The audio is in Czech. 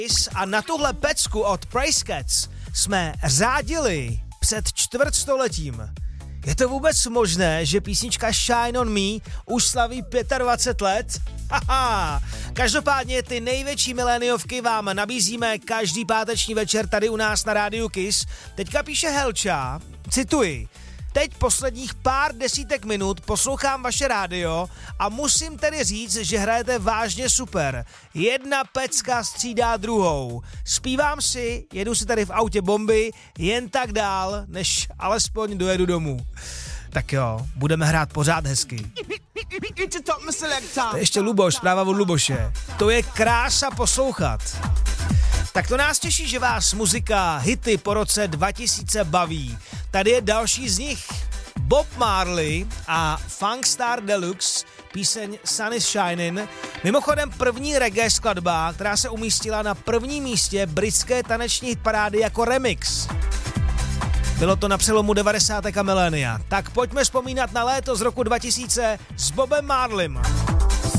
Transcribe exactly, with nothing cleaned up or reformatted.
A na tuhle pecku od Praise Cats jsme řádili před čtvrtstoletím. Je to vůbec možné, že písnička Shine on Me už slaví dvacet pět let? Haha. Každopádně ty největší miléniovky vám nabízíme každý páteční večer tady u nás na rádiu Kiss. Teďka píše Helča, cituji: teď posledních pár desítek minut poslouchám vaše rádio a musím tedy říct, že hrajete vážně super. Jedna pecka střídá druhou. Zpívám si, jedu si tady v autě bomby, jen tak dál, než alespoň dojedu domů. Tak jo, budeme hrát pořád hezky. To je ještě Luboš, zpráva od Luboše. To je krása poslouchat. Tak to nás těší, že vás muzika, hity po roce dva tisíce baví. Tady je další z nich. Bob Marley a Funkstar Deluxe, píseň Sun is Shining. Mimochodem první reggae skladba, která se umístila na prvním místě britské taneční hitparády jako remix. Bylo to na přelomu devadesátek a milénia. Tak pojďme vzpomínat na léto z roku dva tisíce s Bobem Marleym.